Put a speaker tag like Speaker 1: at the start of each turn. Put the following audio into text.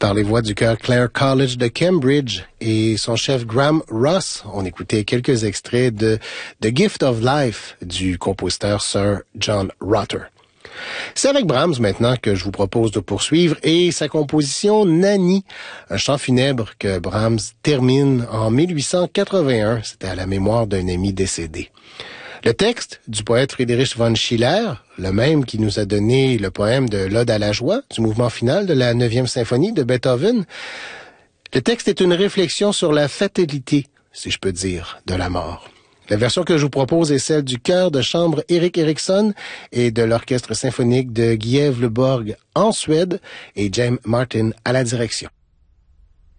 Speaker 1: Par les voix du chœur Clare College de Cambridge et son chef Graham Ross, on écoutait quelques extraits de The Gift of Life du compositeur Sir John Rutter. C'est avec Brahms maintenant que je vous propose de poursuivre et sa composition Nanny, un chant funèbre que Brahms termine en 1881. C'était à la mémoire d'un ami décédé. Le texte du poète Friedrich von Schiller, le même qui nous a donné le poème de l'Ode à la joie, du mouvement final de la 9e symphonie de Beethoven. Le texte est une réflexion sur la fatalité, si je peux dire, de la mort. La version que je vous propose est celle du chœur de chambre Erik Erikson et de l'orchestre symphonique de Gävleborg en Suède et James Martin à la direction.